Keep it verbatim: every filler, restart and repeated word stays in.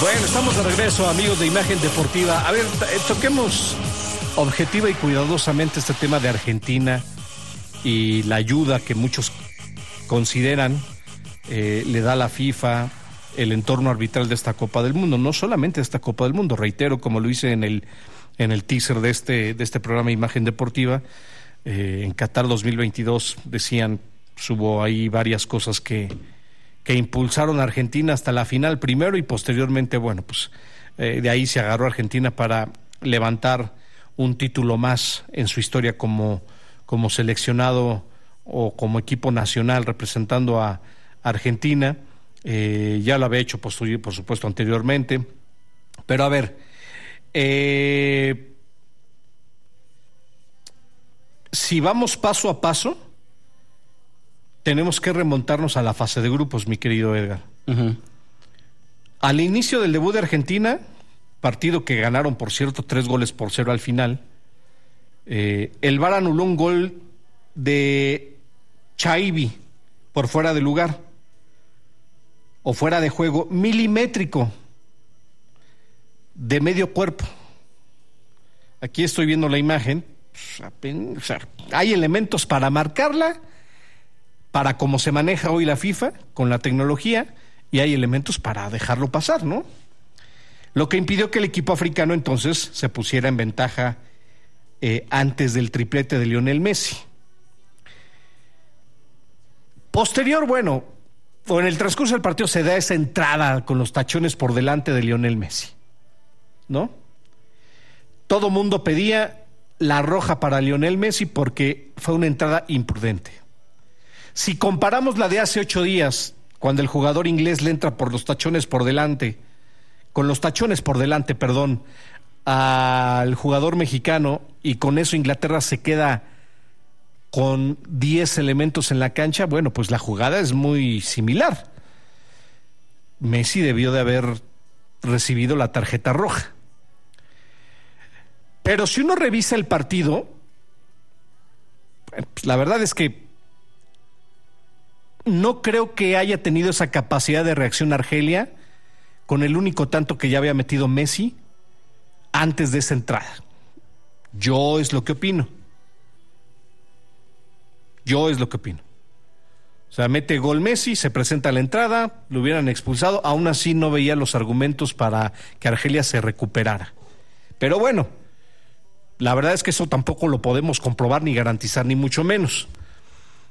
Bueno, estamos de regreso, amigos de Imagen Deportiva. A ver, toquemos objetiva y cuidadosamente este tema de Argentina y la ayuda que muchos consideran eh, le da la FIFA, el entorno arbitral de esta Copa del Mundo. No solamente de esta Copa del Mundo, reitero, como lo hice en el, en el teaser de este, de este programa Imagen Deportiva, eh, en Qatar dos mil veintidós decían, hubo ahí varias cosas que... que impulsaron a Argentina hasta la final primero y posteriormente, bueno, pues eh, de ahí se agarró Argentina para levantar un título más en su historia como, como seleccionado o como equipo nacional representando a Argentina. Eh, ya lo había hecho, por, por supuesto, anteriormente. Pero a ver, eh, si vamos paso a paso, tenemos que remontarnos a la fase de grupos, mi querido Edgar. Uh-huh. Al inicio del debut de Argentina, partido que ganaron, por cierto, tres goles por cero al final, eh, el V A R anuló un gol de Chaibi por fuera de lugar o fuera de juego milimétrico de medio cuerpo. Aquí estoy viendo la imagen. O sea, hay elementos para marcarla, para cómo se maneja hoy la FIFA con la tecnología, y hay elementos para dejarlo pasar, ¿no? Lo que impidió que el equipo africano entonces se pusiera en ventaja eh, antes del triplete de Lionel Messi. Posterior, bueno, o en el transcurso del partido se da esa entrada con los tachones por delante de Lionel Messi, ¿no? Todo mundo pedía la roja para Lionel Messi porque fue una entrada imprudente. Si comparamos la de hace ocho días, cuando el jugador inglés le entra por los tachones por delante, con los tachones por delante, perdón, al jugador mexicano, y con eso Inglaterra se queda con diez elementos en la cancha, bueno, pues la jugada es muy similar. Messi debió de haber recibido la tarjeta roja. Pero si uno revisa el partido, pues la verdad es que no creo que haya tenido esa capacidad de reacción Argelia con el único tanto que ya había metido Messi antes de esa entrada. Yo es lo que opino. Yo es lo que opino. O sea, mete gol Messi, se presenta la entrada, lo hubieran expulsado, aún así no veía los argumentos para que Argelia se recuperara. Pero bueno, la verdad es que eso tampoco lo podemos comprobar ni garantizar, ni mucho menos.